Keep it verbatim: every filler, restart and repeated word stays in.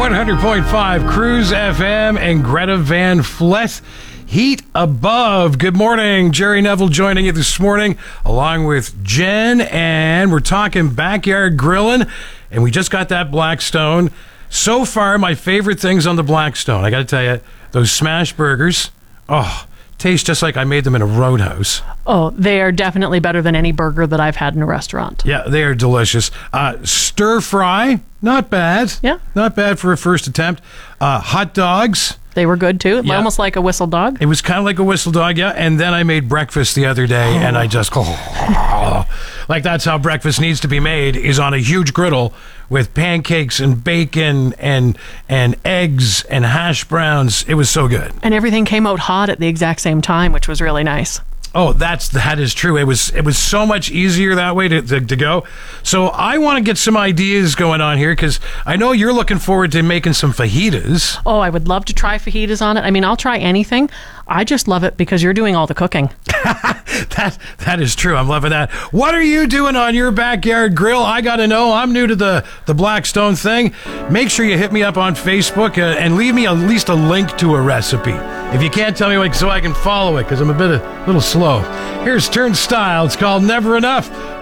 one hundred point five Cruise F M and Greta Van Fleet. Heat Above. Good morning. Jerry Neville joining you this morning along with Jen, and we're talking backyard grilling, and we just got that Blackstone. So far, my favorite things on the Blackstone, I got to tell you, those smash burgers, oh, taste just like I made them in a roadhouse. Oh, they are definitely better than any burger that I've had in a restaurant. Yeah, they are delicious. Uh, stir fry, not bad. Yeah. Not bad for a first attempt. Uh, hot dogs. They were good, too. Yeah. Almost like a whistle dog. It was kind of like a whistle dog, yeah. And then I made breakfast the other day, oh. and I just, oh, like that's how breakfast needs to be made, is on a huge griddle with pancakes and bacon and and eggs and hash browns. It was so good. And everything came out hot at the exact same time, which was really nice. Oh, that's that is true. It was it was so much easier that way to, to, to go. So I want to get some ideas going on here, because I know you're looking forward to making some fajitas. Oh, I would love to try fajitas on it. I mean, I'll try anything. I just love it because you're doing all the cooking. that that is true. I'm loving that. What are you doing on your backyard grill? I got to know. I'm new to the, the Blackstone thing. Make sure you hit me up on Facebook uh, and leave me at least a link to a recipe. If you can't tell me what, so I can follow it, because I'm a bit a little slow. Here's Turnstile. It's called Never Enough.